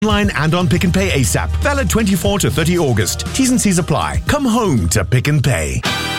Online and on Pick n Pay ASAP. Valid 24 to 30 August. T's and C's apply. Come home to Pick n Pay.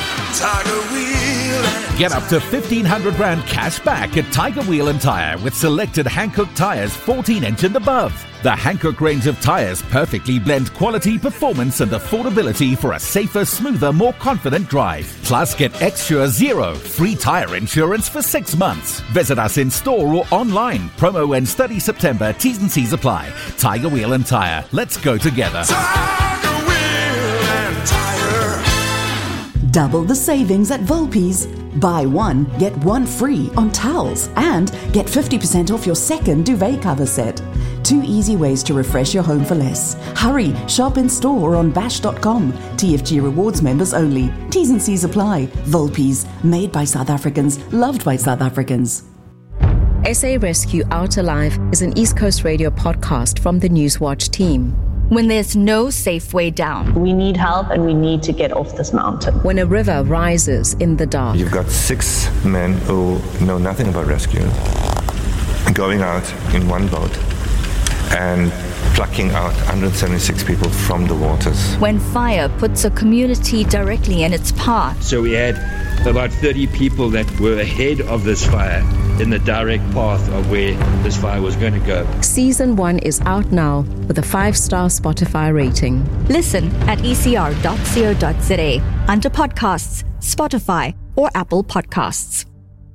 Get up to 1,500 Rand cash back at Tiger Wheel & Tyre with selected Hankook tyres 14-inch and above. The Hankook range of tyres perfectly blend quality, performance and affordability for a safer, smoother, more confident drive. Plus, get Xsure Zero, free tyre insurance for 6 months. Visit us in store or online. Promo ends 30 September. T's and C's apply. Tiger Wheel & Tyre. Let's go together. Tiger Wheel & Tyre. Double the savings at Volpi's. Buy one, get one free on towels and get 50% off your second duvet cover set. 2 easy ways to refresh your home for less. Hurry, shop in store or on bash.com. TFG Rewards members only. T's and C's apply. Volpi's, made by South Africans, loved by South Africans. SA Rescue Out Alive is an East Coast Radio podcast from the Newswatch team. When there's no safe way down. We need help and we need to get off this mountain. When a river rises in the dark. You've got 6 men who know nothing about rescue going out in one boat and plucking out 176 people from the waters. When fire puts a community directly in its path. So we had about 30 people that were ahead of this fire in the direct path of where this fire was going to go. Season 1 is out now with a 5-star Spotify rating. Listen at ecr.co.za under podcasts, Spotify or Apple Podcasts.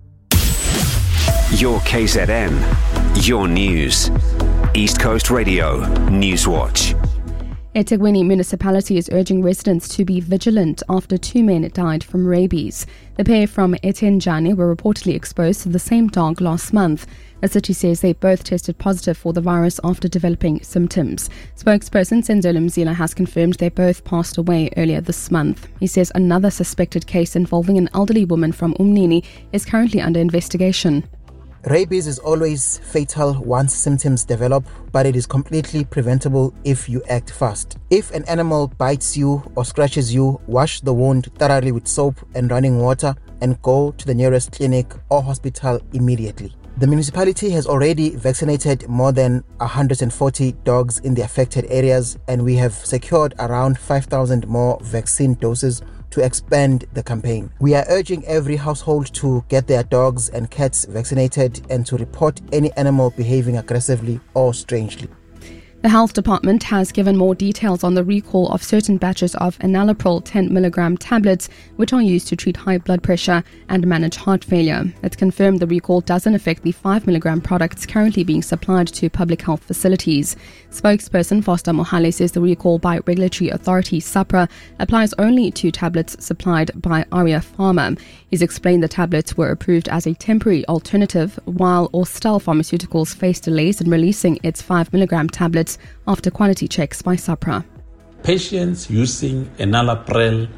Your KZN, your news. East Coast Radio, Newswatch. eThekwini municipality is urging residents to be vigilant after 2 men died from rabies. The pair from eThenjani were reportedly exposed to the same dog last month. The city says they both tested positive for the virus after developing symptoms. Spokesperson Senzolo Mzila has confirmed they both passed away earlier this month. He says another suspected case involving an elderly woman from Umnini is currently under investigation. Rabies is always fatal once symptoms develop, but it is completely preventable if you act fast. If an animal bites you or scratches you, wash the wound thoroughly with soap and running water and go to the nearest clinic or hospital immediately. The municipality has already vaccinated more than 140 dogs in the affected areas, and we have secured around 5,000 more vaccine doses to expand the campaign. We are urging every household to get their dogs and cats vaccinated and to report any animal behaving aggressively or strangely. The Health Department has given more details on the recall of certain batches of enalapril 10mg tablets, which are used to treat high blood pressure and manage heart failure. It's confirmed the recall doesn't affect the 5mg products currently being supplied to public health facilities. Spokesperson Foster Mohale says the recall by regulatory authority SAPRA applies only to tablets supplied by Arya Pharma. He's explained the tablets were approved as a temporary alternative, while Austell Pharmaceuticals faced delays in releasing its 5mg tablets after quality checks by SAPRA. Patients using enalapril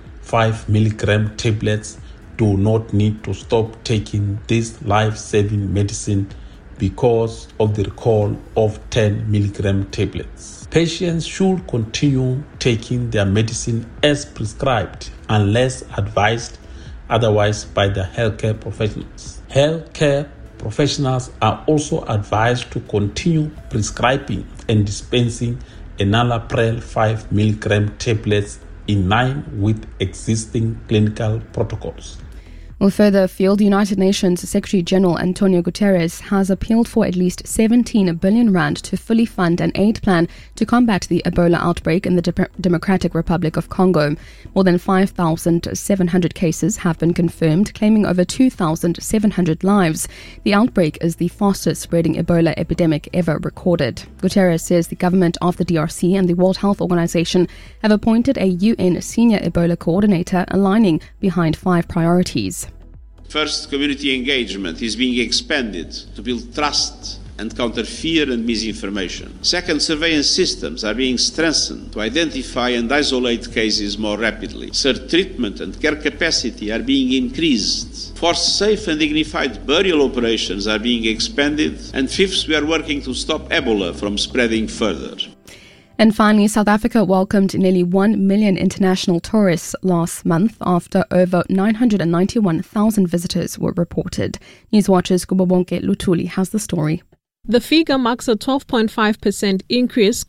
5mg tablets do not need to stop taking this life-saving medicine because of the recall of 10mg tablets. Patients should continue taking their medicine as prescribed unless advised otherwise by the healthcare professionals. Healthcare professionals are also advised to continue prescribing and dispensing enalapril 5mg tablets in line with existing clinical protocols. Well, further afield, the United Nations Secretary General Antonio Guterres has appealed for at least 17 billion rand to fully fund an aid plan to combat the Ebola outbreak in the Democratic Republic of Congo. More than 5,700 cases have been confirmed, claiming over 2,700 lives. The outbreak is the fastest spreading Ebola epidemic ever recorded. Guterres says the government of the DRC and the World Health Organization have appointed a UN senior Ebola coordinator aligning behind 5 priorities. First, community engagement is being expanded to build trust and counter fear and misinformation. Second, surveillance systems are being strengthened to identify and isolate cases more rapidly. Third, treatment and care capacity are being increased. Fourth, safe and dignified burial operations are being expanded. And fifth, we are working to stop Ebola from spreading further. And finally, South Africa welcomed nearly 1 million international tourists last month after over 991,000 visitors were reported. Newswatch's Kubabonke Lutuli has the story. The figure marks a 12.5% increase